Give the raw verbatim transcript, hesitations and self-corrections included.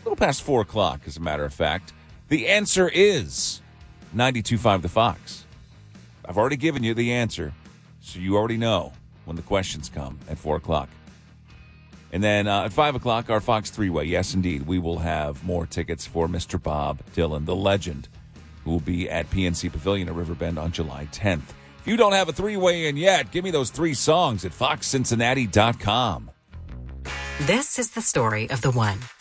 little past four o'clock, as a matter of fact. The answer is ninety-two point five The Fox. I've already given you the answer, so you already know when the questions come at four o'clock. And then uh, at five o'clock, our Fox three-way. Yes, indeed, we will have more tickets for Mister Bob Dylan, the legend, who will be at P N C Pavilion at Riverbend on July tenth. If you don't have a three-way in yet, give me those three songs at fox cincinnati dot com. This is the story of the one.